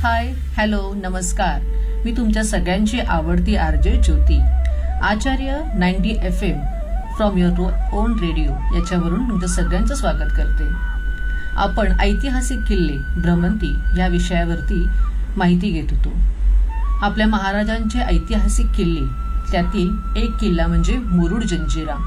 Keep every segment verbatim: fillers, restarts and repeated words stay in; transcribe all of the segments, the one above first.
हाय, hello, नमस्कार. मी तुमच्या सगळ्यांची आवडती RJ Jyoti, Acharya ninety F am from your on radio याच्यावरून तुमचं सगळ्यांचं स्वागत करते. आपण ऐतिहासिक किल्ले भ्रमंती या विषयावरती माहिती घेत होतो. आपल्या महाराजांचे ऐतिहासिक किल्ले, त्यातील एक किल्ला म्हणजे मुरुड जंजिरा.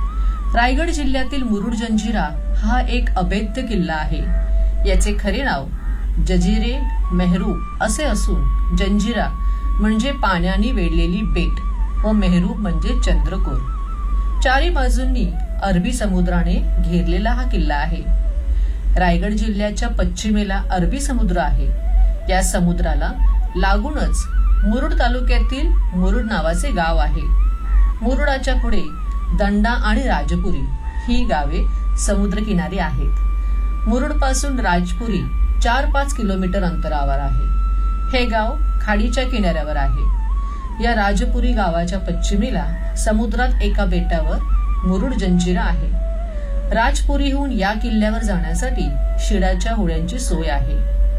रायगड जिल्ह्यातील मुरुड जंजिरा हा एक अभेद्य किल्ला आहे. याचे खरे नाव जजिरे मेहरूब असे असून जंजिरा म्हणजे पाण्याने वेढलेली बेट व मेहरूब म्हणजे चंद्रकोर. चारी बाजूंनी अरबी समुद्राने घेरलेला हा किल्ला आहे. रायगड जिल्ह्याच्या पश्चिमेला अरबी समुद्र आहे. या समुद्राला लागूनच मुरुड तालुक्यातील मुरुड नावाचे गाव आहे. मुरुडाच्या पुढे दंडा आणि राजपुरी ही गावे समुद्रकिनारी आहेत. मुरुड पासून राजपुरी चार पाच किलोमीटर अंतरावर आहे. हे गाव खाडीच्या किनाऱ्यावर आहे. या राजपुरी गावाच्या पश्चिमेला समुद्रात एका बेटावर मुरुड जंजिरा आहे. राजपुरीहून या किल्ल्यावर जाण्यासाठी शिडाच्या होड्यांची सोय आहे.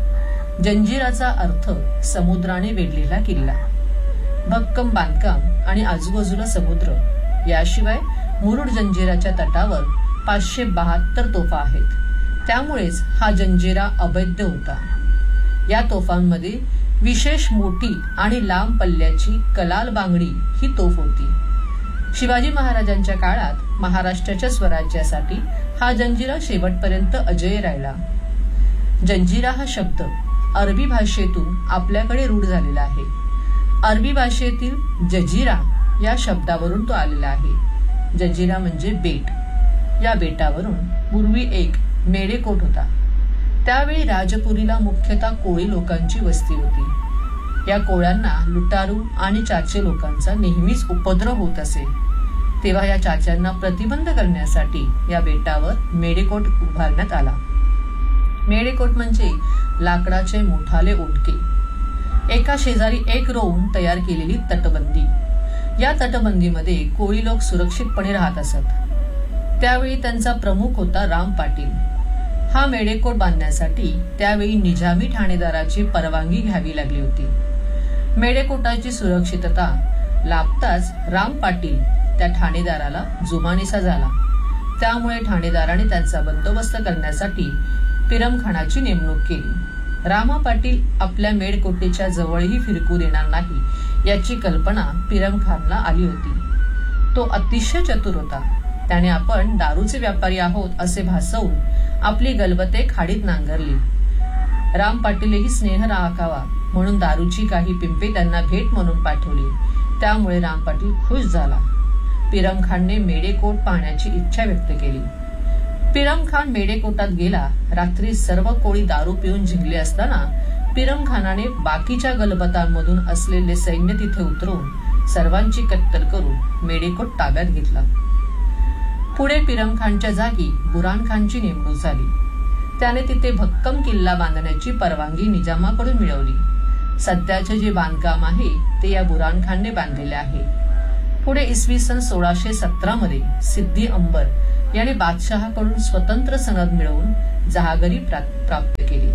जंजिराचा अर्थ समुद्राने वेढलेला किल्ला. भक्कम बांधकाम आणि आजूबाजूला समुद्र. याशिवाय मुरुड जंजिराच्या तटावर पाचशे बहात्तर तोफा आहेत. त्यामुळेच हा जंजिरा अभेद्य होता. या तोफांमध्ये विशेष मोठी आणि लांब पल्ल्याची कलाल बांगडी ही तोफ होती. शिवाजी महाराजांच्या काळात महाराष्ट्राच्या स्वराज्यासाठी हा जंजिरा शेवटपर्यंत अजय राहिला. जंजिरा हा शब्द अरबी भाषेतून आपल्याकडे रूढ झालेला आहे. अरबी भाषेतील जजिरा या शब्दावरून तो आलेला आहे. जजिरा म्हणजे बेट. या बेटावरून पूर्वी एक मेढेकोट होता. त्यावेळी राजपुरीला मुख्यतः कोळी लोकांची वस्ती होती. या कोळ्यांना लुटारू आणि चाचे लोकांचा नेहमीच उपद्रव होत असे. तेव्हा या चाच्यांना प्रतिबंध करण्यासाठी या बेटावर मेढेकोट उभारण्यात आला. मेढेकोट म्हणजे लाकडाचे मोठाले ओंडके. एका शेजारी एक रोवून तयार केलेली तटबंदी. या तटबंदीमध्ये कोळी लोक सुरक्षितपणे राहत असत. त्यावेळी त्यांचा प्रमुख होता राम पाटील. हा मेढेकोट बांधण्यासाठी त्यावेळी निजामी ठाणेदाराची परवानगी घ्यावी लागली होती. मेढेकोटाची सुरक्षितता लाभताच राम पाटील त्या ठाणेदाराला जुमानिसा झाला. त्यामुळे ठाणेदाराने त्यांचा बंदोबस्त करण्यासाठी पिरमखानाची नेमणूक केली. रामा पाटील आपल्या मेढकोटेच्या जवळही फिरकू देणार नाही याची कल्पना पिरमखानला आली होती. तो अतिशय चतुर होता. त्याने आपण दारूचे व्यापारी आहोत असे भासवून आपली गलबते खाडीत नांगरली. राम पाटीलही स्नेह राखावा म्हणून दारूची काही पिंपे त्यांना भेट म्हणून पाठवली. त्यामुळे राम पाटील खुश झाला. पिरमखानने मेढेकोट पाहण्याची इच्छा व्यक्त केली. पिरमखान मेढेकोटात गेला. रात्री सर्व कोळी दारू पिऊन झिंगले असताना पिरमखानाने बाकीच्या गलबतांमधून असलेले सैन्य तिथे उतरवून सर्वांची कत्तल करून मेढेकोट ताब्यात घेतला. पुढे पिरमखानच्या जागी बुरानखानची नेमणूक झाली. त्याने तिथे भक्कम किल्ला बांधण्याची परवानगी निजामाकडून मिळवली. सध्याचे जे बांधकाम आहे ते या बुरानखानने बांधलेले आहे. पुढे इसवी सन सोळाशे सतरा मध्ये सिद्दी अंबर याने बादशहाकडून स्वतंत्र सनद मिळवून जहागिरी प्राप्त केली.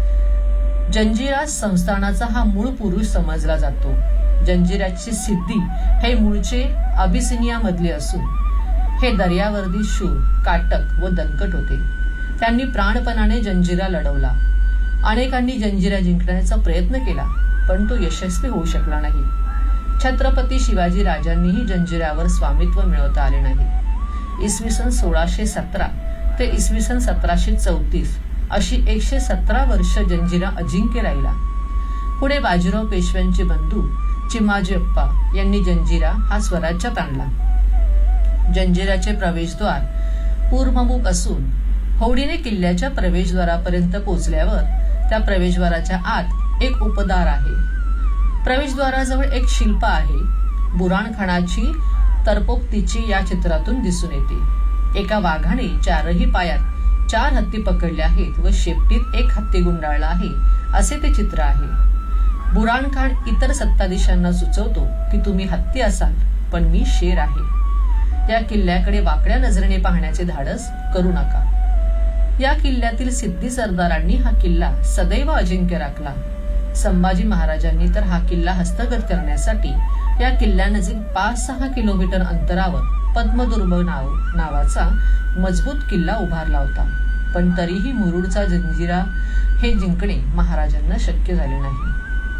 जंजिरा संस्थानाचा हा मूळ पुरुष समजला जातो. जंजिराचे सिद्दी हे मूळचे अबिसिनिया मधले असून हे दर्यावर्दी शूर, काटक व दणकट होते. त्यांनी प्राणपणाने जंजिरा लढवला. अनेकांनी जंजिरा जिंकण्याचा प्रयत्न केला पण तो यशस्वी होऊ शकला नाही. छत्रपती शिवाजी राजांनीही जंजिरावर स्वामित्व मिळवता आले नाही. इसवी सन सोळाशे सतरा ते इसवी सन सतराशे चौतीस अशी एकशे सतरा वर्ष जंजिरा अजिंक्य राहिला. पुढे बाजीराव पेशव्यांचे बंधू चिमाजी अप्पा यांनी जंजिरा हा स्वराज्यात आणला. जंजिराचे प्रवेशद्वार पूर्वमुख असून होडीने किल्ल्याच्या प्रवेशद्वारापर्यंत पोहोचल्यावर त्या प्रवेशद्वाराच्या आत एक उपदार आहे. प्रवेशद्वाराजवळ एक शिल्प आहे. बुराणखानाची तरपोक्तीची या चित्रातून दिसून येते. एका वाघाने चारही पायात चार हत्ती पकडले आहेत व शेपटीत एक हत्ती गुंडाळला आहे असे ते चित्र आहे. बुराणखान इतर सत्ताधीशांना सुचवतो की तुम्ही हत्ती असाल पण मी शेर आहे. या किल्ल्याकडे वाकड्या नजरेने पाहण्याचे धाडस करू नका. या किल्ल्यातील सिद्धी सरदारांनी हा किल्ला सदैव अजिंक्य राखला. संभाजी महाराजांनी तर हा किल्ला हस्तगत करण्यासाठी या किल्ल्यानजीक पाच सहा किलोमीटर अंतरावर पद्मदुर्ग नाव नावाचा मजबूत किल्ला उभारला होता. पण तरीही मुरुडचा जंजिरा हे जिंकणे महाराजांना शक्य झाले नाही.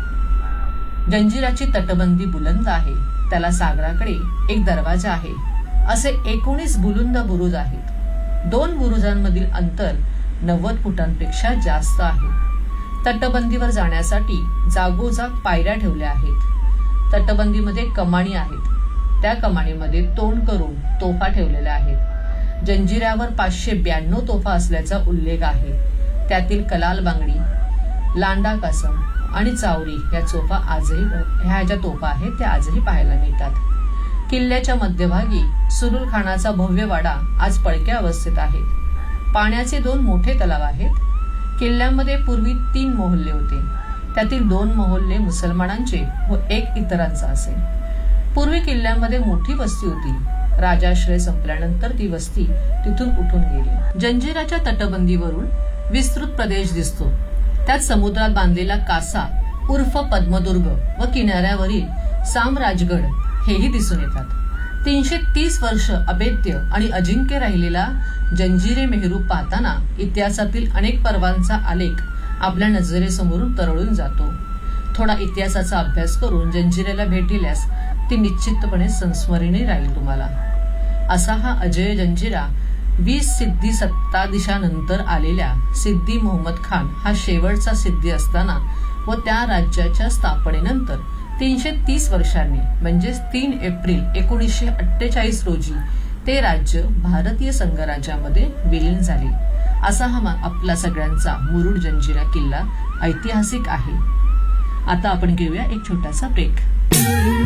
जंजिराची तटबंदी बुलंद आहे, त्याला सागराकडे एक दरवाजा आहे. असे एकोणीस बुलंद बुरुज आहेत. दोन बुरुजांमधील अंतर नव्वद फुटांपेक्षा जास्त आहे. तटबंदीवर जाण्यासाठी जागोजाग पायऱ्या ठेवल्या आहेत. तटबंदीमध्ये कमानी आहेत. त्या कमानीमध्ये तोंड करून तोफा ठेवलेल्या आहेत. जंजिऱ्यावर पाचशे ब्याण्णव तोफा असल्याचा उल्लेख आहे. त्यातील कलाल बांगडी, लांडा कासम आणि चावरी या तोफा आजही ह्या ज्या तोफा आहेत त्या आजही पाहायला मिळतात. किल्ल्याच्या मध्यभागी सुरुल खानाचा भव्य वाडा आज पडक्या अवस्थेत आहे. पाण्याचे दोन मोठे तलाव आहेत. किल्ल्यामध्ये पूर्वी तीन मोहल्ले होते. त्यातील दोन मोहल्ले मुसलमानांचे व एक इतरांचा असे. पूर्वी किल्ल्यामध्ये मोठी वस्ती होती. राजाश्रय संपल्यानंतर ती वस्ती तिथून उठून गेली. जंजिराच्या तटबंदीवरून विस्तृत प्रदेश दिसतो. त्यात समुद्रात बांधलेला कासा उर्फ पद्मदुर्ग व किनाऱ्यावरील सामराजगड हेही दिसून येतात. तीनशे तीस वर्ष अभेद्य आणि अजिंक्य राहिलेला जंजिरे मेहरू पाहताना इतिहासातील अनेक पर्वांचा आलेख आपल्या नजरेसमोरून तरळून जातो. थोडा इतिहासाचा अभ्यास करून जंजिरेला भेट दिल्यास ती निश्चितपणे संस्मरणीय राहील तुम्हाला. असा हा अजय जंजिरा वीस सिद्धी सत्ताधीशानंतर आलेल्या सिद्दी मोहम्मद खान हा शेवटचा सिद्धी असताना व त्या राज्याच्या स्थापनेनंतर तीनशे तीस वर्षांनी म्हणजेच तीन एप्रिल एकोणीसशे अठ्ठेचाळीस रोजी ते राज्य भारतीय संघराज्यामध्ये विलीन झाले. असा हा आपला सगळ्यांचा मुरुड जंजिरा किल्ला ऐतिहासिक आहे. आता आपण घेऊया एक छोटासा ब्रेक.